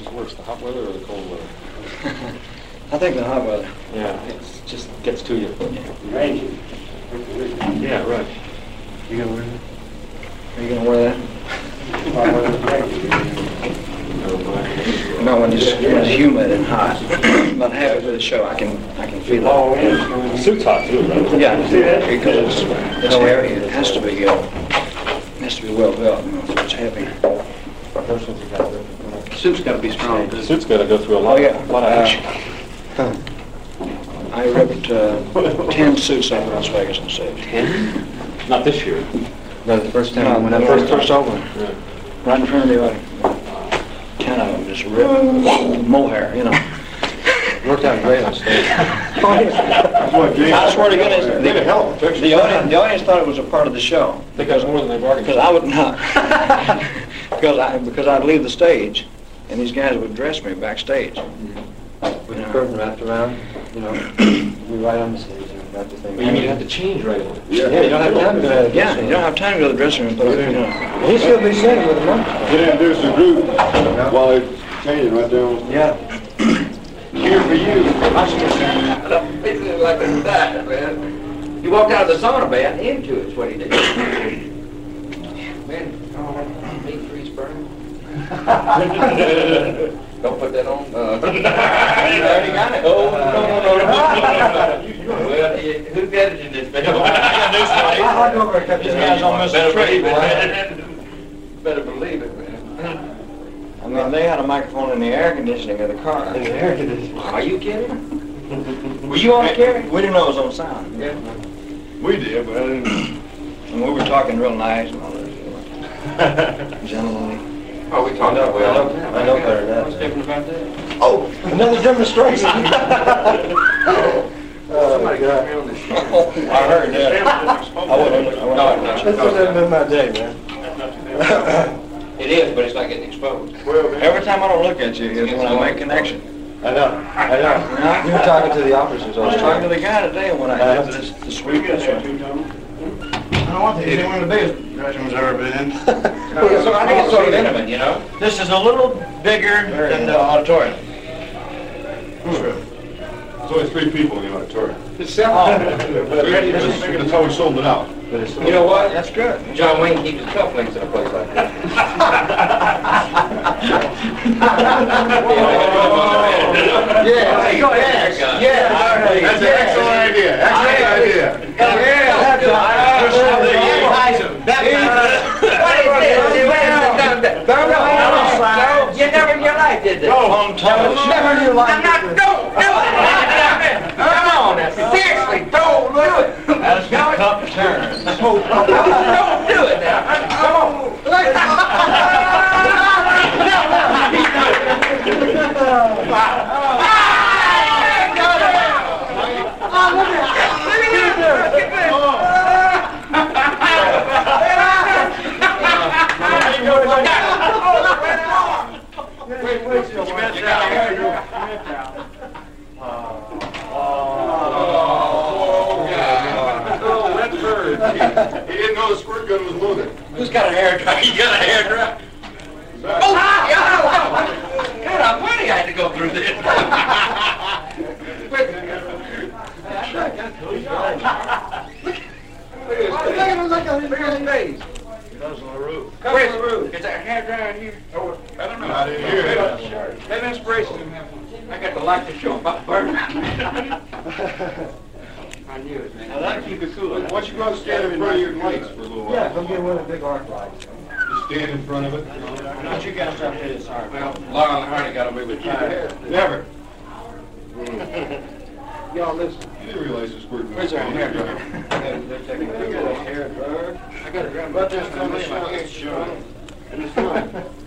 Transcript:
is worse, the hot weather or the cold weather? I think the hot weather. Yeah, it just gets to you. Rain. Yeah, right. You gonna wear that? Are you gonna wear that? No, when it's humid and hot. But halfway through the show, I can feel it. The suit's hot too, right? Yeah, because it's heavy. It has to be well built. You know, so it's heavy. Suit's got to be strong. The suit's got to go through a lot, Oh, yeah. lot of action. I ripped 10 suits out of Las Vegas on stage. 10? Not this year. No, the first time when I first opened, right in front of the audience. 10 of them just ripped mohair, you know. Worked out great on stage. I swear to goodness, the audience thought it was a part of the show. I think that's more than they bargained for. Because I would not. because I'd leave the stage, and these guys would dress me backstage. With the curtain wrapped around, you know, be right on the stage and wrap the thing. But you mean you have to change right away? Yeah, you don't have time to go to the Yeah, dressing you don't have time to go to the dressing room and put up, you know. He should be sitting with a monk. Get introduced to the group while they're changing right there. Yeah. Here for you. Basically like that, man. He walked out of the sauna bath into it's what he did. Man, meat freeze burning. Don't put that on. You already got it. Oh, no. Well, who's editing this video? I'll go over and cut These guys don't miss a trick. Better believe it, man. I mean, they had a microphone in the air conditioning of the car. In the air conditioning. Are you kidding? Were you on the carry? We didn't know it was on sound. Yeah. We did, but I didn't. And we were talking real nice and all that. Gentlemanly. Oh, we talked about well. I know better than What's that. different about that? Oh, another demonstration. Somebody got me God. on this shit. I heard that. I wouldn't. This hasn't been my day, man. It is, but it's not getting exposed. Every time I don't look at you is when I make connection. I know. You were talking to the officers I all was the talking to time. the guy today when I got this sweep this one. I don't want to. It's one of the biggest dressing rooms I've ever been in. So I think it's sort of intimate, you know? This is a little bigger than the auditorium. There's only 3 people in the auditorium. It's But it's always sold it out. You know what? That's good. John Wayne keeps his cufflinks in a place like that. Yeah, go ahead. That's an excellent idea. Excellent idea. You never in your life did this. Never in your life. Don't do it. Come on, seriously, don't do it. That's a tough turn. Don't do it now. Come He didn't know the squirt gun was loaded. Who's got a hair dryer? You got a hair dryer? Oh, God almighty, I had to go through this. Look at his face. Where's the roof? Is there a hair dryer in here? Oh, I don't know. I didn't hear it. Have inspiration. I got the light to show about burning. I knew it, man. Now that'll keep it cool. Why don't you go and stand in front of your lights for a little while? Yeah, go get one of the big arc lights. Just stand in front of it. Don't you guys start hitting sorry. Well, Laura and Hardy got away with it. Never. Y'all listen. You didn't realize the squirt gun Where's was our hair loaded. dryer? They're taking a hair dryer. I got it. But there's no way I can't show it.